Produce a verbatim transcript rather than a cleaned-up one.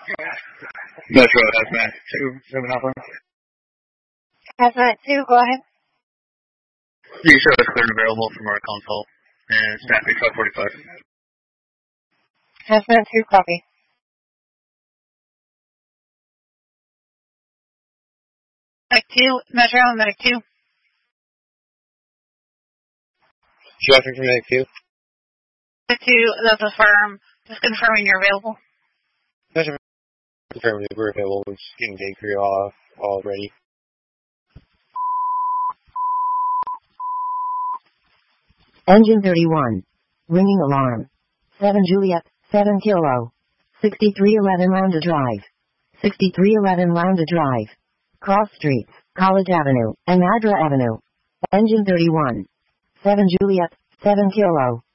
Metro Hazmat two, seven Alpha. Hazmat two, go ahead. You show is clear and available from our console. And staffing twelve forty-five. Hazmat two, copy. Medic two, Metro, Medic two. Traffic from Medic two. Medic two, that's a firm. Just confirming you're available. Metro, confirming we're available. We're just getting day crew all, all ready. Engine thirty-one. Ringing alarm. seven Juliet, seven Kilo. sixty-three eleven Lambda Drive. sixty-three eleven Lambda Drive. Cross Streets, College Avenue, and Madra Avenue. Engine thirty-one. seven Juliet, seven Kilo.